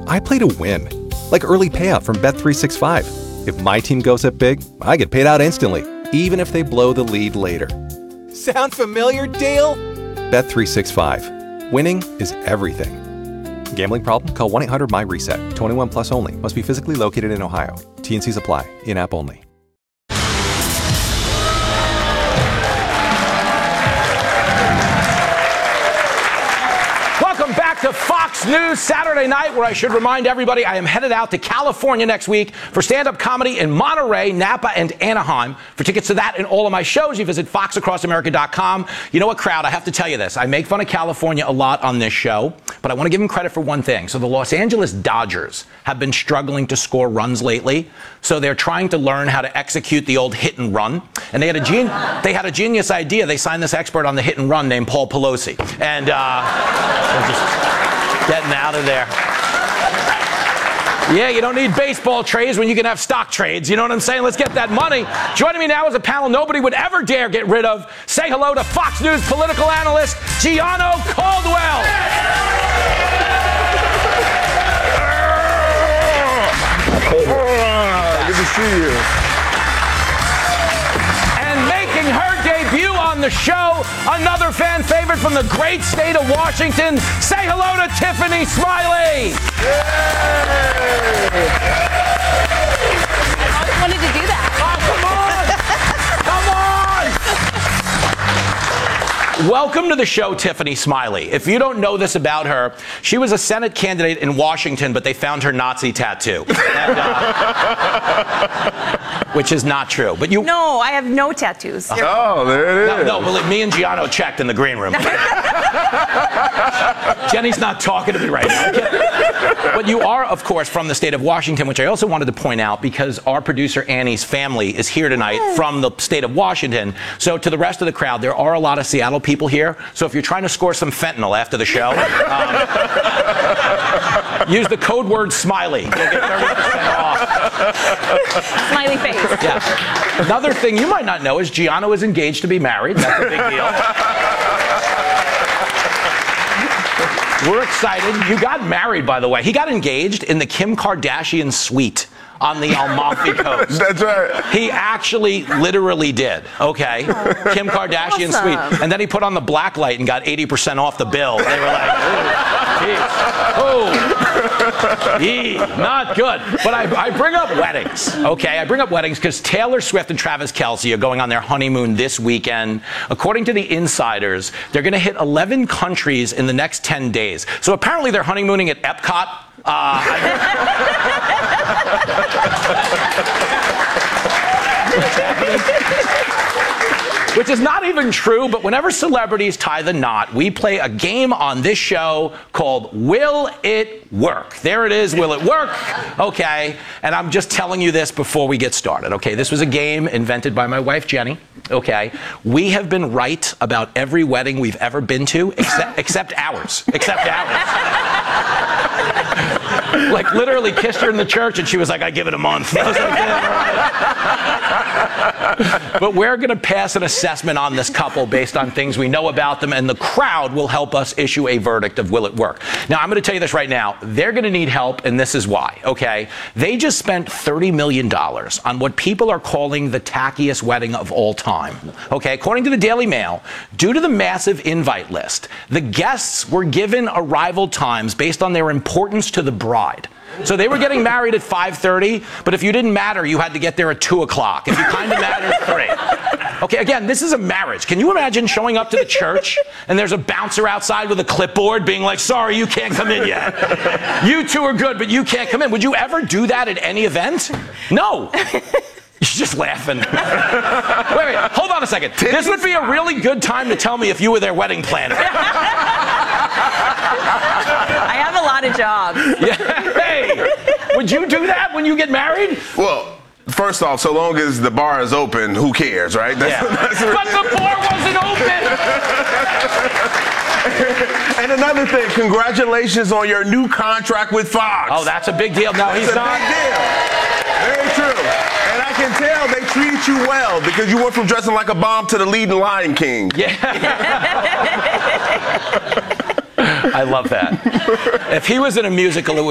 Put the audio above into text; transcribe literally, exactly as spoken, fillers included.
I play to win. Like early payout from Bet three sixty-five. If my team goes up big, I get paid out instantly, even if they blow the lead later. Sound familiar, Dale? Bet three sixty-five. Winning is everything. Gambling problem? Call one eight hundred M Y reset. twenty-one plus only. Must be physically located in Ohio. T and Cs apply. In-app only. Welcome back to Fox News Saturday night, where I should remind everybody I am headed out to California next week for stand-up comedy in Monterey, Napa, and Anaheim. For tickets to that and all of my shows, you visit fox across america dot com. You know what, crowd? I have to tell you this. I make fun of California a lot on this show, but I want to give them credit for one thing. So the Los Angeles Dodgers have been struggling to score runs lately, so they're trying to learn how to execute the old hit and run. And they had a gen- they had a genius idea. They signed this expert on the hit and run named Paul Pelosi. And uh, they're just getting out of there. Yeah, you don't need baseball trades when you can have stock trades. You know what I'm saying? Let's get that money. Joining me now is a panel nobody would ever dare get rid of. Say hello to Fox News political analyst Gianno Caldwell. Good to see you. And making her debut on the show, another fan favorite from the great state of Washington. Say hello to Tiffany Smiley. I always wanted to do that. Oh, come on! Come on! Welcome to the show, Tiffany Smiley. If you don't know this about her, she was a Senate candidate in Washington, but they found her Nazi tattoo. And, uh, which is not true. But you. No, I have no tattoos. Oh, there it is. No, no, well, me and Gianno checked in the green room. Jenny's not talking to me right now. But you are, of course, from the state of Washington, which I also wanted to point out because our producer Annie's family is here tonight from the state of Washington. So to the rest of the crowd, there are a lot of Seattle people here. So if you're trying to score some fentanyl after the show, um, use the code word SMILEY. You'll get thirty percent off. Smiley face. Yeah. Another thing you might not know is Gianno is engaged to be married. That's a big deal. We're excited. You got married, by the way. He got engaged in the Kim Kardashian suite on the Amalfi Coast. That's right. He actually literally did, okay? Kim Kardashian Awesome. suite. And then he put on the black light and got eighty percent off the bill. They were like, oh, oh, ee, not good. But I, I bring up weddings, okay? I bring up weddings because Taylor Swift and Travis Kelce are going on their honeymoon this weekend. According to the insiders, they're going to hit eleven countries in the next ten days. So apparently they're honeymooning at Epcot. Uh, Which is not even true, but whenever celebrities tie the knot, we play a game on this show called Will It Work? There it is, Will It Work? Okay, and I'm just telling you this before we get started, okay? This was a game invented by my wife, Jenny, okay? We have been right about every wedding we've ever been to, except, except ours, except ours. Like, literally kissed her in the church, and she was like, I give it a month. I was like, yeah, right. But we're going to pass an assessment on this couple based on things we know about them, and the crowd will help us issue a verdict of will it work. Now, I'm going to tell you this right now. They're going to need help, and this is why, okay? They just spent thirty million dollars on what people are calling the tackiest wedding of all time, okay? According to the Daily Mail, due to the massive invite list, the guests were given arrival times based on their importance to the bride. So they were getting married at five thirty, but if you didn't matter, you had to get there at two o'clock. If you kind of mattered, three. Okay, again, this is a marriage. Can you imagine showing up to the church and there's a bouncer outside with a clipboard being like, sorry, you can't come in yet. You two are good, but you can't come in. Would you ever do that at any event? No. You're just laughing. Wait, wait, hold on a second. This would be a really good time to tell me if you were their wedding planner. I have a lot of jobs. Yeah. Hey, would you do that when you get married? Well, first off, so long as the bar is open, who cares, right? That's, Yeah. that's But the bar wasn't open. And another thing, congratulations on your new contract with Fox. Oh, that's a big deal. No, he's It's a not. big deal. Very true. And I can tell they treated you well because you went from dressing like a bomb to the lead in Lion King. Yeah. I love that. If he was in a musical, it would